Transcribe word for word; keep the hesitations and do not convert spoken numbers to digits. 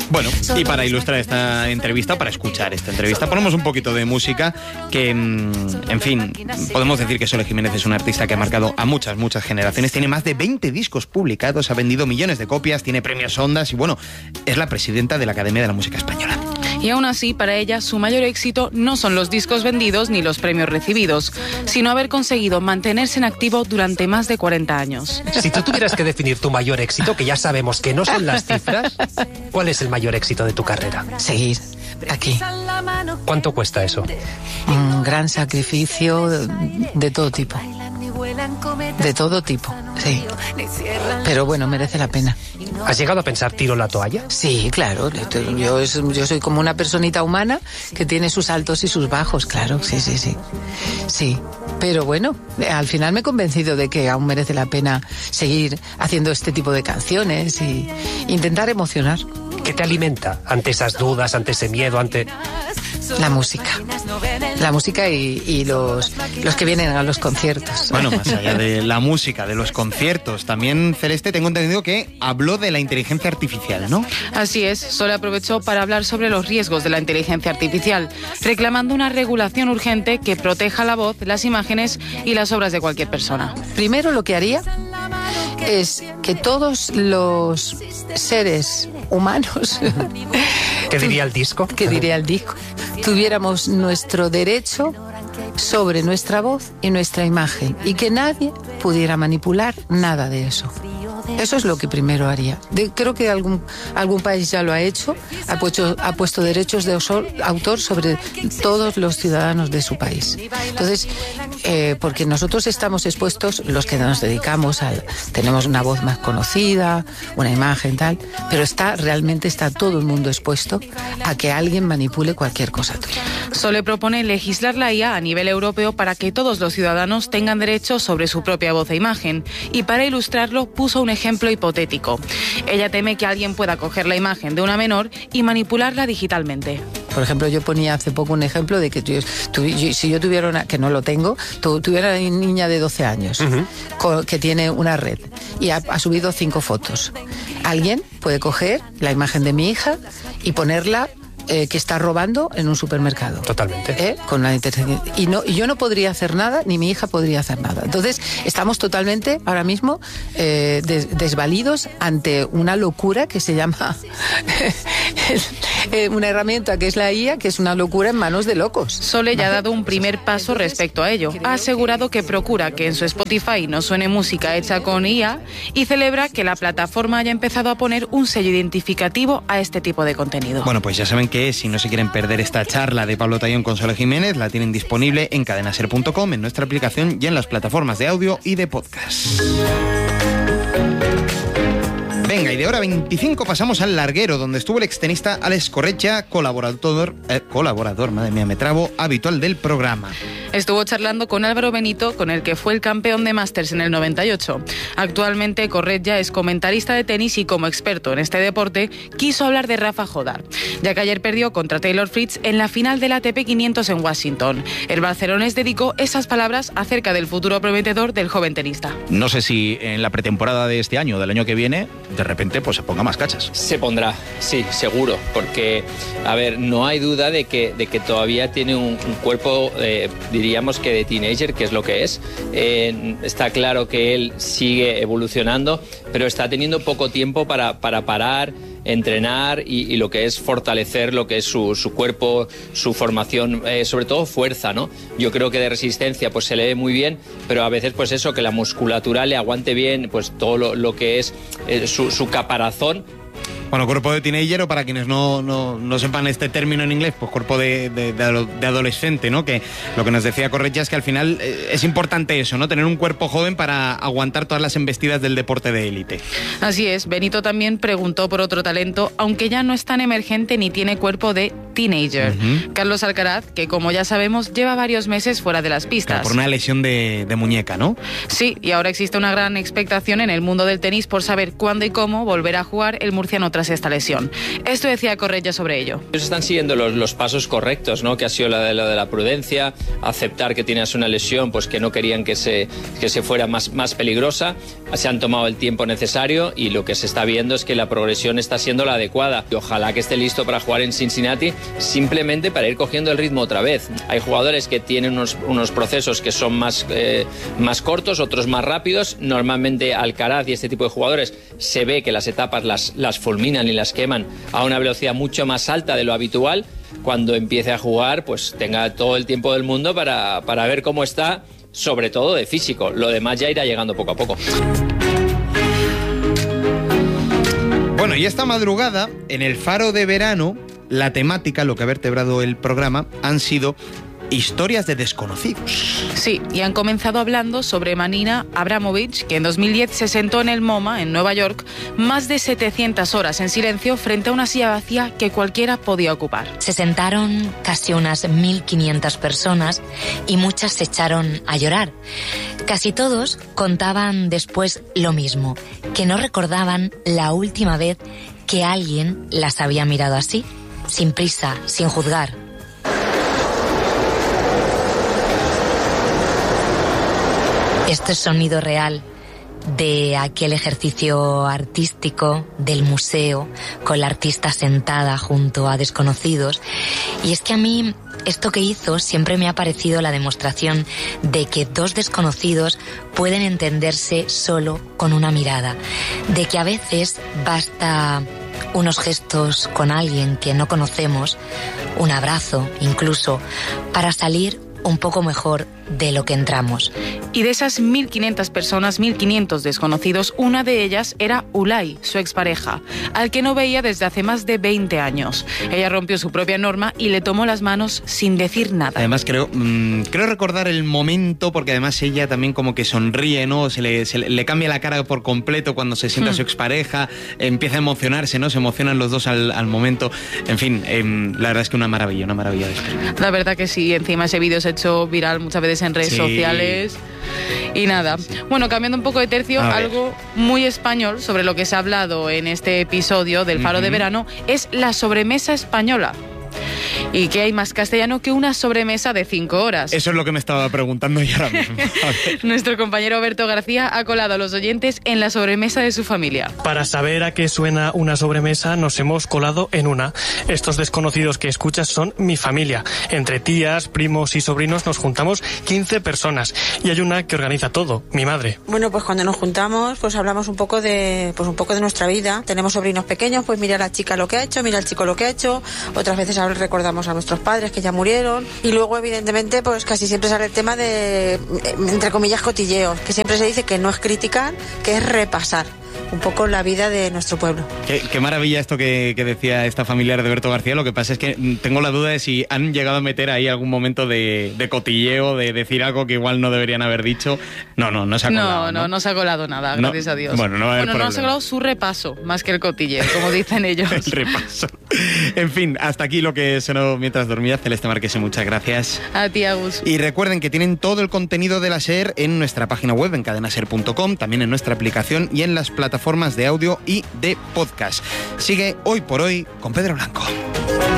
Bueno, y para ilustrar esta entrevista, para escuchar esta entrevista, ponemos un poquito de música que, en fin, podemos decir que Sole Jiménez es una artista que ha marcado a muchas, muchas generaciones. Tiene más de veinte discos publicados, ha vendido millones de copias, tiene premios Ondas y, bueno, es la presidenta de la Academia de la Música Española. Y aún así, para ella, su mayor éxito no son los discos vendidos ni los premios recibidos, sino haber conseguido mantenerse en activo durante más de cuarenta años. Si tú tuvieras que definir tu mayor éxito, que ya sabemos que no son las cifras, ¿cuál es el mayor éxito de tu carrera? Seguir aquí. ¿Cuánto cuesta eso? Un gran sacrificio de, de todo tipo. De todo tipo, sí. Pero bueno, merece la pena. ¿Has llegado a pensar tiro la toalla? Sí, claro. Yo, yo soy como una personita humana que tiene sus altos y sus bajos, claro. Sí, sí, sí. Sí. Pero bueno, al final me he convencido de que aún merece la pena seguir haciendo este tipo de canciones y intentar emocionar. ¿Qué te alimenta ante esas dudas, ante ese miedo, ante...? La música. La música y, y los, los que vienen a los conciertos. Bueno, más allá de la música, de los conciertos, también, Celeste, tengo entendido que habló de la inteligencia artificial, ¿no? Así es, Sole aprovechó para hablar sobre los riesgos de la inteligencia artificial, reclamando una regulación urgente que proteja la voz, las imágenes y las obras de cualquier persona. Primero lo que haría es que todos los seres humanos... ¿Qué diría el disco? ¿Qué diría el disco? Tuviéramos nuestro derecho sobre nuestra voz y nuestra imagen y que nadie pudiera manipular nada de eso. Eso es lo que primero haría. De, creo que algún, algún país ya lo ha hecho, ha puesto, ha puesto derechos de autor sobre todos los ciudadanos de su país. Entonces, eh, porque nosotros estamos expuestos, los que nos dedicamos al... Tenemos una voz más conocida, una imagen tal, pero está realmente está todo el mundo expuesto a que alguien manipule cualquier cosa tuya. Sole propone legislar la I A a nivel europeo para que todos los ciudadanos tengan derechos sobre su propia voz e imagen, y para ilustrarlo puso un ejemplo hipotético. Ella teme que alguien pueda coger la imagen de una menor y manipularla digitalmente. Por ejemplo, yo ponía hace poco un ejemplo de que tu, tu, yo, si yo tuviera una, que no lo tengo, tu, tuviera una niña de doce años, uh-huh. con, que tiene una red y ha, ha subido cinco fotos. Alguien puede coger la imagen de mi hija y ponerla Eh, que está robando en un supermercado. Totalmente. ¿Eh? Con la inteligencia. Y, no, y yo no podría hacer nada, ni mi hija podría hacer nada. Entonces, estamos totalmente, ahora mismo, eh, des, desvalidos ante una locura que se llama eh, una herramienta que es la I A, que es una locura en manos de locos. Sole ya ha dado un primer paso respecto a ello. Ha asegurado que procura que en su Spotify no suene música hecha con I A y celebra que la plataforma haya empezado a poner un sello identificativo a este tipo de contenido. Bueno, pues ya saben que si no se quieren perder esta charla de Pablo Tallón con Sole Jiménez, la tienen disponible en cadena ser punto com, en nuestra aplicación y en las plataformas de audio y de podcast. Venga, y de hora veinticinco pasamos al larguero, donde estuvo el extenista Alex Corretja, colaborador, eh, colaborador, madre mía, me trabo, habitual del programa. Estuvo charlando con Álvaro Benito, con el que fue el campeón de Masters en el noventa y ocho. Actualmente, Corretja es comentarista de tenis y, como experto en este deporte, quiso hablar de Rafa Jodar, ya que ayer perdió contra Taylor Fritz en la final del A T P quinientos en Washington. El barcelonés dedicó esas palabras acerca del futuro prometedor del joven tenista. No sé si en la pretemporada de este año o del año que viene, de repente pues se ponga más cachas. Se pondrá, sí, seguro, porque, a ver, no hay duda de que, de que todavía tiene un, un cuerpo, eh, diríamos que de teenager, que es lo que es. Eh, está claro que él sigue evolucionando, pero está teniendo poco tiempo para, para parar, entrenar y, y lo que es fortalecer lo que es su, su cuerpo, su formación, eh, sobre todo fuerza, ¿no? Yo creo que de resistencia pues se le ve muy bien, pero a veces pues eso, que la musculatura le aguante bien, pues todo lo, lo que es eh, su, su caparazón. Bueno, cuerpo de teenager, o para quienes no, no, no sepan este término en inglés, pues cuerpo de, de, de, de adolescente, ¿no? Que lo que nos decía Corretja es que al final eh, es importante eso, ¿no? Tener un cuerpo joven para aguantar todas las embestidas del deporte de élite. Así es. Benito también preguntó por otro talento, aunque ya no es tan emergente ni tiene cuerpo de teenager. Uh-huh. Carlos Alcaraz, que como ya sabemos, lleva varios meses fuera de las pistas. Claro, por una lesión de, de muñeca, ¿no? Sí, y ahora existe una gran expectación en el mundo del tenis por saber cuándo y cómo volverá a jugar el murciano tras tras esta lesión. Esto decía Corretja sobre ello. Ellos están siguiendo los, los pasos correctos, ¿no? Que ha sido la de, la de la prudencia, aceptar que tienes una lesión, pues que no querían que se, que se fuera más, más peligrosa. Se han tomado el tiempo necesario y lo que se está viendo es que la progresión está siendo la adecuada. Y ojalá que esté listo para jugar en Cincinnati, simplemente para ir cogiendo el ritmo otra vez. Hay jugadores que tienen unos, unos procesos que son más, eh, más cortos, otros más rápidos. Normalmente Alcaraz y este tipo de jugadores se ve que las etapas las, las fulminan y las queman a una velocidad mucho más alta de lo habitual. Cuando empiece a jugar, pues tenga todo el tiempo del mundo para, para ver cómo está, sobre todo de físico. Lo demás ya irá llegando poco a poco. Bueno, y esta madrugada, en el Faro de Verano, la temática, lo que ha vertebrado el programa, han sido historias de desconocidos. Sí, y han comenzado hablando sobre Marina Abramovich, que en dos mil diez se sentó en el MoMA, en Nueva York, más de setecientas horas en silencio frente a una silla vacía que cualquiera podía ocupar. Se sentaron casi unas mil quinientas personas y muchas se echaron a llorar. Casi todos contaban después lo mismo, que no recordaban la última vez que alguien las había mirado así, sin prisa, sin juzgar. Este sonido real de aquel ejercicio artístico del museo con la artista sentada junto a desconocidos. Y es que a mí esto que hizo siempre me ha parecido la demostración de que dos desconocidos pueden entenderse solo con una mirada, de que a veces basta unos gestos con alguien que no conocemos, un abrazo incluso, para salir un poco mejor de lo que entramos. Y de esas mil quinientas personas, mil quinientos desconocidos, una de ellas era Ulay, su expareja, al que no veía desde hace más de veinte años. Ella rompió su propia norma y le tomó las manos sin decir nada. Además, creo, mmm, creo recordar el momento, porque además ella también como que sonríe, ¿no? Se le, se le, le cambia la cara por completo cuando se sienta hmm. su expareja, empieza a emocionarse, ¿no? Se emocionan los dos al, al momento. En fin, eh, la verdad es que una maravilla, una maravilla de esto. La verdad que sí, encima ese vídeo se ha hecho viral muchas veces en redes sí. sociales. Y nada, bueno, cambiando un poco de tercio, algo muy español sobre lo que se ha hablado en este episodio del Faro uh-huh. de Verano es la sobremesa española. Y que hay más castellano que una sobremesa de cinco horas. Eso es lo que me estaba preguntando yo ahora mismo. Nuestro compañero Berto García ha colado a los oyentes en la sobremesa de su familia. Para saber a qué suena una sobremesa, nos hemos colado en una. Estos desconocidos que escuchas son mi familia. Entre tías, primos y sobrinos nos juntamos quince personas. Y hay una que organiza todo, mi madre. Bueno, pues cuando nos juntamos, pues hablamos un poco de, pues un poco de nuestra vida. Tenemos sobrinos pequeños, pues mira la chica lo que ha hecho, mira el chico lo que ha hecho. Otras veces recordamos a nuestros padres que ya murieron, y luego evidentemente pues casi siempre sale el tema de, entre comillas, cotilleos, que siempre se dice que no es criticar, que es repasar un poco la vida de nuestro pueblo. Qué, qué maravilla esto que, que decía esta familiar de Berto García. Lo que pasa es que tengo la duda de si han llegado a meter ahí algún momento de, de cotilleo, de decir algo que igual no deberían haber dicho. No, no, no se ha colado. No, no, no, no se ha colado nada, no, gracias a Dios. Bueno, no, bueno, no se ha colado su repaso, más que el cotilleo, como dicen ellos. El repaso. En fin, hasta aquí lo que sonó mientras dormía. Celeste Marquese, muchas gracias. A ti, Agus. Y recuerden que tienen todo el contenido de la SER en nuestra página web, en cadena ser punto com, también en nuestra aplicación y en las plataformas de audio y de podcast. Sigue Hoy por Hoy con Pedro Blanco.